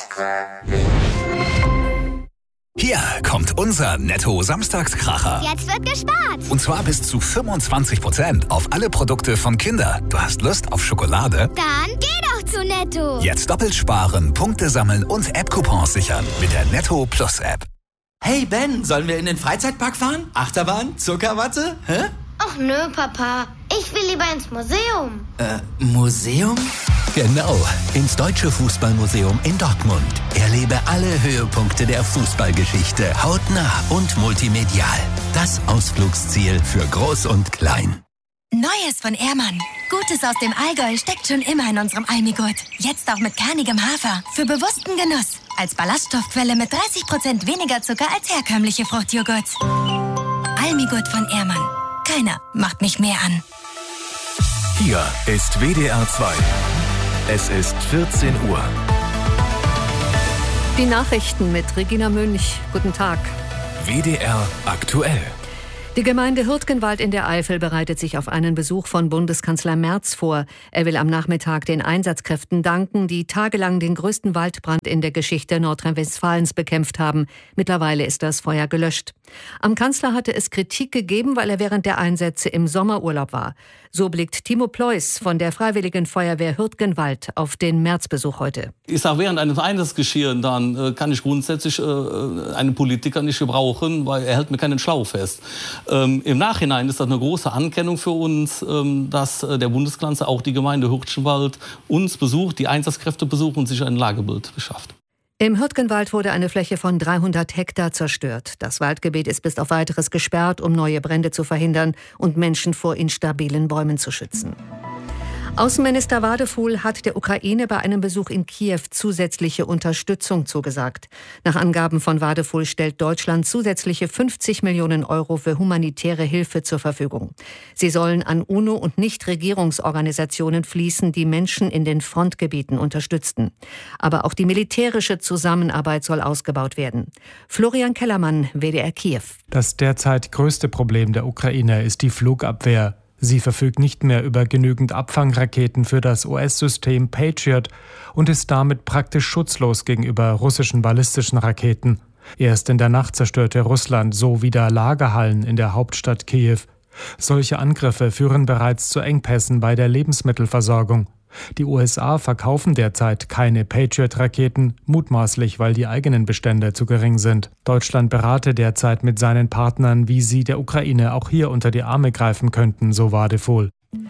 Hier kommt unser Netto-Samstagskracher. Jetzt wird gespart. Und zwar bis zu 25% auf alle Produkte von Kinder. Du hast Lust auf Schokolade? Dann geh doch zu Netto. Jetzt doppelt sparen, Punkte sammeln und App-Coupons sichern mit der Netto Plus App. Hey Ben, sollen wir in den Freizeitpark fahren? Achterbahn? Zuckerwatte? Hä? Ach nö, Papa. Ich will lieber ins Museum. Museum? Genau, ins Deutsche Fußballmuseum in Dortmund. Erlebe alle Höhepunkte der Fußballgeschichte hautnah und multimedial. Das Ausflugsziel für Groß und Klein. Neues von Ehrmann. Gutes aus dem Allgäu steckt schon immer in unserem Almigurt. Jetzt auch mit kernigem Hafer. Für bewussten Genuss. Als Ballaststoffquelle mit 30% weniger Zucker als herkömmliche Fruchtjoghurts. Almigurt von Ehrmann. Keiner macht mich mehr an. Hier ist WDR 2. Es ist 14 Uhr. Die Nachrichten mit Regina Münch. Guten Tag. WDR aktuell. Die Gemeinde Hürtgenwald in der Eifel bereitet sich auf einen Besuch von Bundeskanzler Merz vor. Er will am Nachmittag den Einsatzkräften danken, die tagelang den größten Waldbrand in der Geschichte Nordrhein-Westfalens bekämpft haben. Mittlerweile ist das Feuer gelöscht. Am Kanzler hatte es Kritik gegeben, weil er während der Einsätze im Sommerurlaub war. So blickt Timo Pleuß von der Freiwilligen Feuerwehr Hürtgenwald auf den Märzbesuch heute. Ich sage, während eines Einsatzgeschehens dann kann ich grundsätzlich einen Politiker nicht gebrauchen, weil er hält mir keinen Schlauch fest. Im Nachhinein ist das eine große Anerkennung für uns, dass der Bundeskanzler auch die Gemeinde Hürtgenwald uns besucht, die Einsatzkräfte besucht und sich ein Lagebild beschafft. Im Hürtgenwald wurde eine Fläche von 300 Hektar zerstört. Das Waldgebiet ist bis auf Weiteres gesperrt, um neue Brände zu verhindern und Menschen vor instabilen Bäumen zu schützen. Außenminister Wadefuhl hat der Ukraine bei einem Besuch in Kiew zusätzliche Unterstützung zugesagt. Nach Angaben von Wadefuhl stellt Deutschland zusätzliche 50 Millionen Euro für humanitäre Hilfe zur Verfügung. Sie sollen an UNO- und Nichtregierungsorganisationen fließen, die Menschen in den Frontgebieten unterstützten. Aber auch die militärische Zusammenarbeit soll ausgebaut werden. Florian Kellermann, WDR Kiew. Das derzeit größte Problem der Ukraine ist die Flugabwehr. Sie verfügt nicht mehr über genügend Abfangraketen für das US-System Patriot und ist damit praktisch schutzlos gegenüber russischen ballistischen Raketen. Erst in der Nacht zerstörte Russland so wieder Lagerhallen in der Hauptstadt Kiew. Solche Angriffe führen bereits zu Engpässen bei der Lebensmittelversorgung. Die USA verkaufen derzeit keine Patriot-Raketen, mutmaßlich, weil die eigenen Bestände zu gering sind. Deutschland berate derzeit mit seinen Partnern, wie sie der Ukraine auch hier unter die Arme greifen könnten, so Wadefuhl.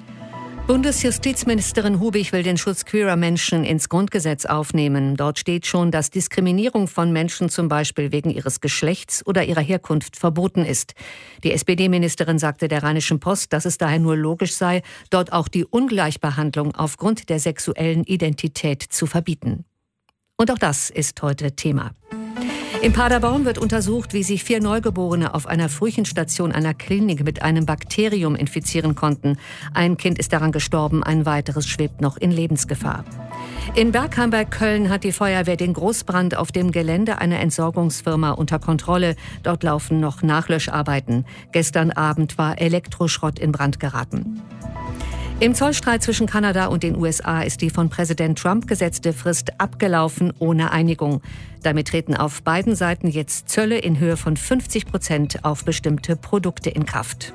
Bundesjustizministerin Hubig will den Schutz queerer Menschen ins Grundgesetz aufnehmen. Dort steht schon, dass Diskriminierung von Menschen zum Beispiel wegen ihres Geschlechts oder ihrer Herkunft verboten ist. Die SPD-Ministerin sagte der Rheinischen Post, dass es daher nur logisch sei, dort auch die Ungleichbehandlung aufgrund der sexuellen Identität zu verbieten. Und auch das ist heute Thema. In Paderborn wird untersucht, wie sich 4 Neugeborene auf einer Frühchenstation einer Klinik mit einem Bakterium infizieren konnten. Ein Kind ist daran gestorben, ein weiteres schwebt noch in Lebensgefahr. In Bergheim bei Köln hat die Feuerwehr den Großbrand auf dem Gelände einer Entsorgungsfirma unter Kontrolle. Dort laufen noch Nachlöscharbeiten. Gestern Abend war Elektroschrott in Brand geraten. Im Zollstreit zwischen Kanada und den USA ist die von Präsident Trump gesetzte Frist abgelaufen ohne Einigung. Damit treten auf beiden Seiten jetzt Zölle in Höhe von 50% auf bestimmte Produkte in Kraft.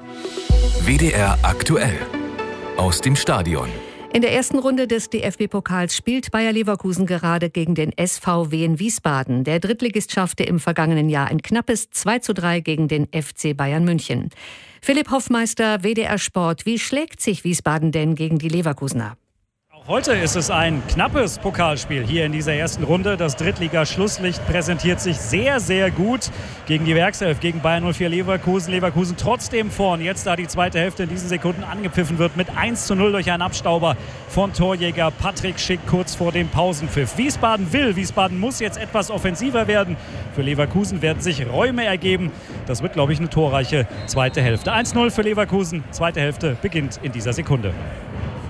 WDR aktuell. Aus dem Stadion. In der ersten Runde des DFB-Pokals spielt Bayer Leverkusen gerade gegen den SVW in Wiesbaden. Der Drittligist schaffte im vergangenen Jahr ein knappes 2:3 gegen den FC Bayern München. Philipp Hoffmeister, WDR Sport. Wie schlägt sich Wiesbaden denn gegen die Leverkusener? Heute ist es ein knappes Pokalspiel hier in dieser ersten Runde. Das Drittliga-Schlusslicht präsentiert sich sehr, sehr gut gegen die Werkself, gegen Bayern 04 Leverkusen. Leverkusen trotzdem vorn. Jetzt, da die zweite Hälfte in diesen Sekunden angepfiffen wird, mit 1:0 durch einen Abstauber von Torjäger Patrick Schick kurz vor dem Pausenpfiff. Wiesbaden muss jetzt etwas offensiver werden. Für Leverkusen werden sich Räume ergeben. Das wird, glaube ich, eine torreiche zweite Hälfte. 1:0 für Leverkusen. Zweite Hälfte beginnt in dieser Sekunde.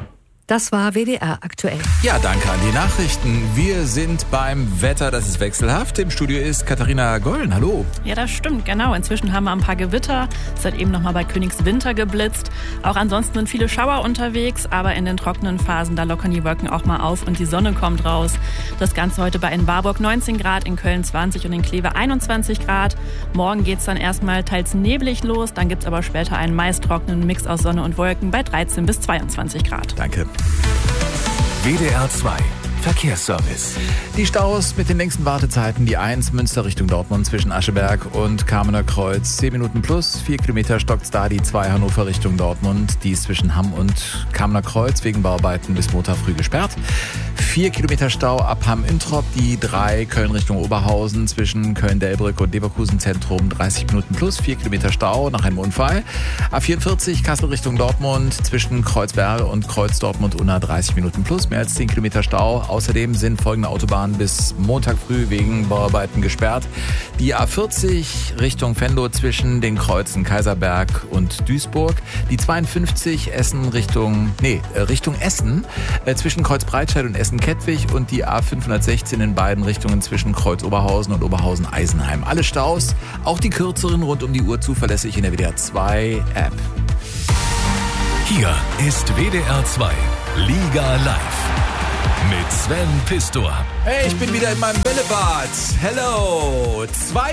Das war WDR aktuell. Ja, danke an die Nachrichten. Wir sind beim Wetter, das ist wechselhaft. Im Studio ist Katharina Gollen. Hallo. Ja, das stimmt, genau. Inzwischen haben wir ein paar Gewitter. Es hat eben noch mal bei Königswinter geblitzt. Auch ansonsten sind viele Schauer unterwegs, aber in den trockenen Phasen, da lockern die Wolken auch mal auf und die Sonne kommt raus. Das Ganze heute in Warburg 19 Grad, in Köln 20 und in Kleve 21 Grad. Morgen geht's dann erstmal teils neblig los, dann gibt's aber später einen meist trockenen Mix aus Sonne und Wolken bei 13 bis 22 Grad. Danke. WDR 2 Verkehrsservice. Die Staus mit den längsten Wartezeiten. Die 1 Münster Richtung Dortmund zwischen Ascheberg und Kamener Kreuz. 10 Minuten plus. 4 Kilometer stockt's da. Die 2 Hannover Richtung Dortmund. Die ist zwischen Hamm und Kamener Kreuz wegen Bauarbeiten bis Montag früh gesperrt. 4 Kilometer Stau ab Hamm-Introp. Die 3 Köln Richtung Oberhausen zwischen Köln-Delbrück und Leverkusen Zentrum. 30 Minuten plus. 4 Kilometer Stau nach einem Unfall. A44 Kassel Richtung Dortmund zwischen Kreuzberg und Kreuz Dortmund-Unna. 30 Minuten plus. Mehr als 10 Kilometer Stau. Außerdem sind folgende Autobahnen bis Montag früh wegen Bauarbeiten gesperrt. Die A40 Richtung Venlo zwischen den Kreuzen Kaiserberg und Duisburg. Die 52 Richtung Essen zwischen Kreuz Breitscheid und Essen-Kettwig. Und die A516 in beiden Richtungen zwischen Kreuz Oberhausen und Oberhausen-Eisenheim. Alle Staus, auch die kürzeren, rund um die Uhr zuverlässig in der WDR 2 App. Hier ist WDR 2 Liga Live. Mit Sven Pistor. Hey, ich bin wieder in meinem Bällebad. Hello.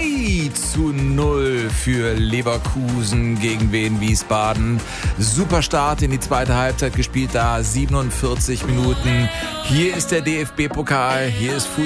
2:0 für Leverkusen gegen Wien Wiesbaden. Super Start in die zweite Halbzeit gespielt da. 47 Minuten. Hier ist der DFB-Pokal. Hier ist Fußball.